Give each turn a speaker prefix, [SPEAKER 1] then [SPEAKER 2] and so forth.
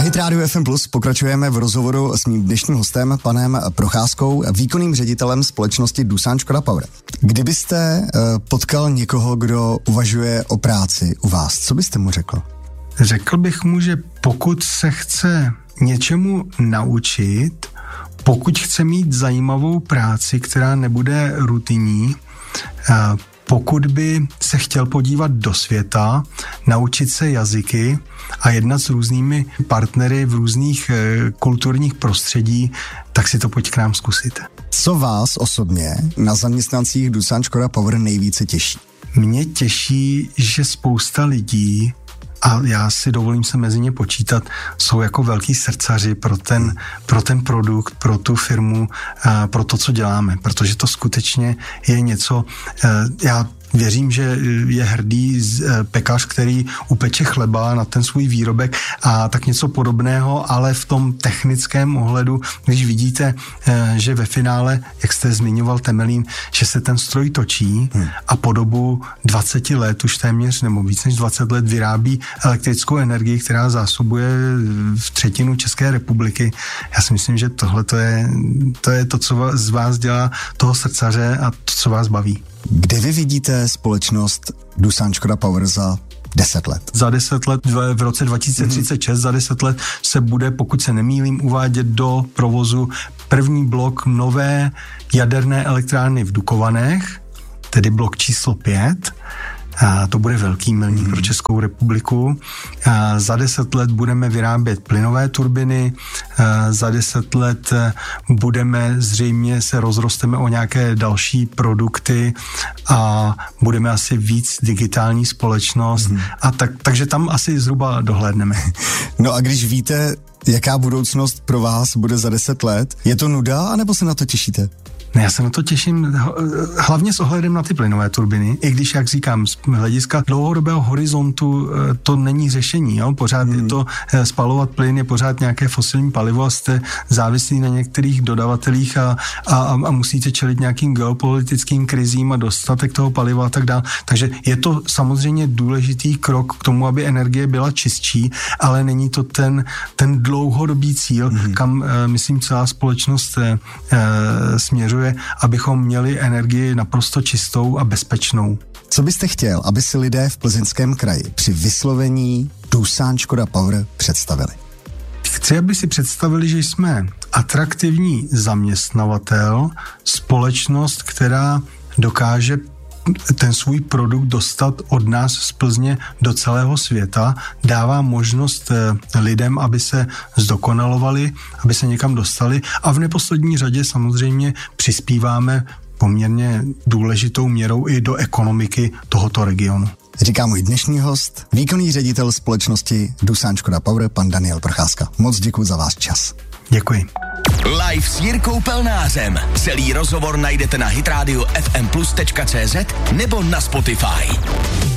[SPEAKER 1] Hit Radio FM Plus pokračujeme v rozhovoru s mým dnešním hostem, panem Procházkou, výkonným ředitelem společnosti Doosan Škoda Power. Kdybyste potkal někoho, kdo uvažuje o práci u vás, co byste mu řekl?
[SPEAKER 2] Řekl bych mu, že pokud se chce něčemu naučit, pokud chce mít zajímavou práci, která nebude rutinní, pokud by se chtěl podívat do světa, naučit se jazyky a jednat s různými partnery v různých kulturních prostředí, tak si to pojď k nám zkusit.
[SPEAKER 1] Co vás osobně na zaměstnancích Doosan Škoda Power nejvíce těší?
[SPEAKER 2] Mě těší, že spousta lidí, a já si dovolím se mezi ně počítat, jsou jako velký srdcaři pro ten produkt, pro tu firmu, pro to, co děláme, protože to skutečně je něco, já věřím, že je hrdý pekař, který upeče chleba na ten svůj výrobek a tak něco podobného, ale v tom technickém ohledu, když vidíte, že ve finále, jak jste zmiňoval Temelín, že se ten stroj točí a po dobu 20 let už téměř, nebo víc než 20 let vyrábí elektrickou energii, která zásobuje v třetinu České republiky. Já si myslím, že tohle to je to, co z vás dělá toho srdcaře a to, co vás baví.
[SPEAKER 1] Kde vy vidíte společnost Doosan Škoda Power za 10 let?
[SPEAKER 2] Za 10 let, v roce 2036, za 10 let se bude, pokud se nemýlím, uvádět do provozu první blok nové jaderné elektrárny v Dukovanech, tedy blok číslo 5. A to bude velký milník pro Českou republiku. A za 10 let budeme vyrábět plynové turbiny, za 10 let zřejmě se rozrosteme o nějaké další produkty a budeme asi víc digitální společnost a takže tam asi zhruba dohlédneme.
[SPEAKER 1] No a když víte, jaká budoucnost pro vás bude za 10 let, je to nuda, anebo se na to těšíte?
[SPEAKER 2] Já se na to těším hlavně s ohledem na ty plynové turbiny, i když, jak říkám, z hlediska dlouhodobého horizontu to není řešení. Jo? Pořád je to spalovat plyn, je pořád nějaké fosilní palivo a jste závislí na některých dodavatelích a musíte čelit nějakým geopolitickým krizím a dostatek toho paliva a tak dále. Takže je to samozřejmě důležitý krok k tomu, aby energie byla čistší, ale není to ten dlouhodobý cíl, kam, myslím, celá společnost směřuje, abychom měli energii naprosto čistou a bezpečnou.
[SPEAKER 1] Co byste chtěl, aby si lidé v Plzeňském kraji při vyslovení Doosan Škoda Power představili?
[SPEAKER 2] Chci, aby si představili, že jsme atraktivní zaměstnavatel, společnost, která dokáže ten svůj produkt dostat od nás z Plzně do celého světa, dává možnost lidem, aby se zdokonalovali, aby se někam dostali a v neposlední řadě samozřejmě přispíváme poměrně důležitou měrou i do ekonomiky tohoto regionu.
[SPEAKER 1] Říká můj dnešní host, výkonný ředitel společnosti Doosan Škoda Power, pan Daniel Procházka. Moc děkuji za váš čas.
[SPEAKER 2] Děkuji.
[SPEAKER 3] Live s Jirkou Pelnářem. Celý rozhovor najdete na hitradio fmplus.cz nebo na Spotify.